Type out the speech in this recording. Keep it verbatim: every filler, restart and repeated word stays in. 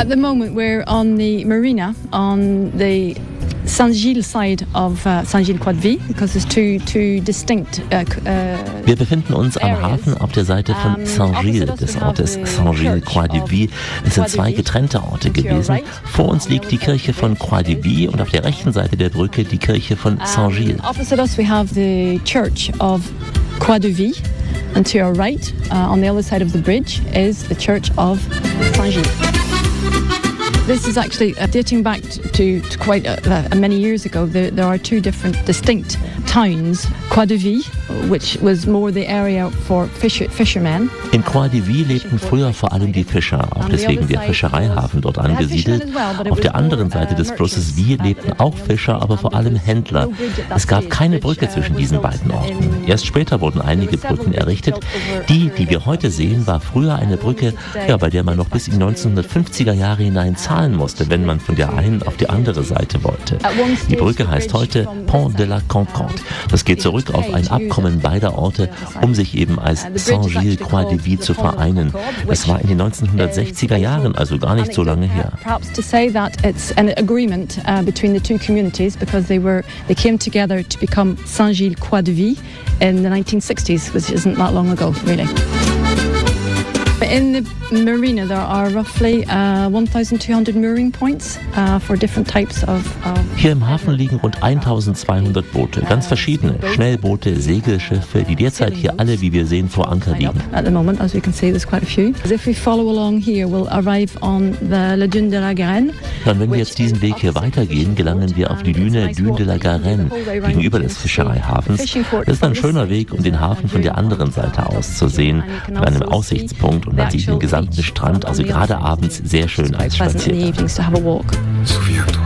At the moment we're on the marina on the Saint-Gilles side of uh, Saint-Gilles-Croix-de-Vie, because there's two two distinct. Uh, uh, Wir befinden uns am Hafen auf der Seite von Saint-Gilles, des Ortes Saint-Gilles-Croix-de-Vie. Es sind zwei getrennte Orte gewesen. Vor uns liegt die Kirche von Croix-de-Vie und auf der rechten Seite der Brücke die Kirche von Saint-Gilles. Opposite us we have the church of Croix-de-Vie, and to our right, uh, on the other side of the bridge, is the church of Saint-Gilles. This is actually uh, dating back to, to quite uh, uh, many years ago. There, there are two different distinct towns. Croix-de-Vie, which was more the area for fish, fishermen. In Croix-de-Vie lebten früher vor allem die Fischer, auch deswegen der Fischereihafen dort angesiedelt. Auf der anderen Seite des Flusses Vie lebten auch Fischer, aber vor allem Händler. Es gab keine Brücke zwischen diesen beiden Orten. Erst später wurden einige Brücken errichtet. Die, die wir heute sehen, war früher eine Brücke, ja, bei der man noch bis in die neunzehnhundertfünfziger Jahre hinein zahlen musste, wenn man von der einen auf die andere Seite wollte. Die Brücke heißt heute Pont de la Concorde. Das geht zurück auf ein Abkommen beider Orte, um sich eben als Saint-Gilles-Croix-de-Vie zu vereinen. Das war in den neunzehnhundertsechziger Jahren, also gar nicht so lange her. Perhaps to say that it's an agreement uh, between the two communities, because they were they came together to become Saint-Gilles-Croix-de-Vie in the nineteen sixties, which isn't that long ago, really. In the marina there are roughly uh, twelve hundred mooring points uh, for different types of, of Hier im Hafen liegen rund eintausendzweihundert Boote, ganz verschiedene Schnellboote, Segelschiffe, die derzeit hier alle, wie wir sehen, vor Anker liegen. At the moment, as we can see, there's quite a few. If we follow along here, we'll arrive on the La Dune de la Garenne. Dann, wenn wir jetzt diesen Weg hier weitergehen, gelangen wir auf die Düne Dune de la Garenne gegenüber des Fischereihafens. Das ist ein schöner Weg, um den Hafen von der anderen Seite aus zu sehen, von einem Aussichtspunkt, und man sieht den gesamten Strand, also gerade abends sehr schön als Spaziergang.